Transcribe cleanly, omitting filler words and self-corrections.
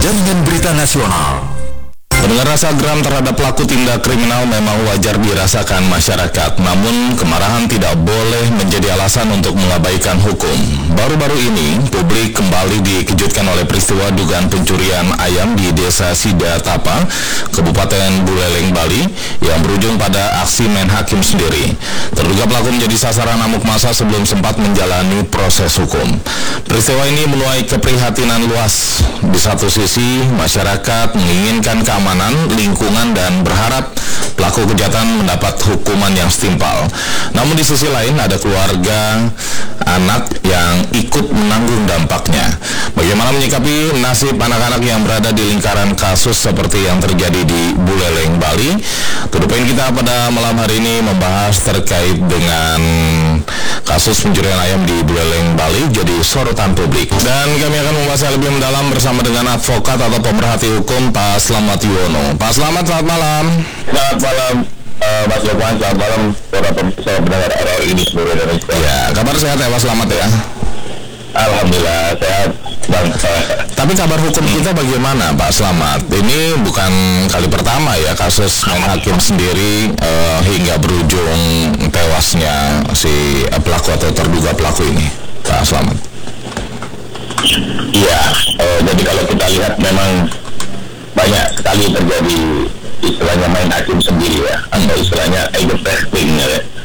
Jaringan Berita Nasional. Pendengar, rasa geram terhadap pelaku tindak kriminal memang wajar dirasakan masyarakat. Namun, kemarahan tidak boleh menjadi alasan untuk mengabaikan hukum. Baru-baru ini, publik kembali dikejutkan oleh peristiwa dugaan pencurian ayam di Desa Sidatapa, Kabupaten Buleleng, Bali, yang berujung pada aksi main hakim sendiri. Terduga pelaku menjadi sasaran amuk massa sebelum sempat menjalani proses hukum. Peristiwa ini menuai keprihatinan luas. Di satu sisi, masyarakat menginginkan keamanan lingkungan dan berharap pelaku kejahatan mendapat hukuman yang setimpal. Namun di sisi lain ada keluarga anak yang ikut menanggung dampaknya. Bagaimana menyikapi nasib anak-anak yang berada di lingkaran kasus seperti yang terjadi di Buleleng, Bali? Kedepan kita pada malam hari ini membahas terkait dengan kasus pencurian ayam di Buleleng, Bali jadi sorotan publik. Dan kami akan membahasnya lebih mendalam bersama dengan advokat atau pemerhati hukum Pak Slamet Yuwono. Pak Slamet, selamat malam. Selamat malam, Mas Lukman. Selamat malam para pemirsa pendengar RRI di seluruh Indonesia. Ya, kabar sehat ya Pak Slamet ya? Alhamdulillah sehat, Bang. Tapi kabar hukum kita bagaimana Pak Slamet? Ini bukan kali pertama ya kasus main hakim sendiri hingga berujung tewasnya si pelaku atau terduga pelaku ini, Pak Slamet. Iya, jadi kalau kita lihat memang banyak sekali terjadi istilahnya main hakim sendiri ya, atau istilahnya ego testing ya.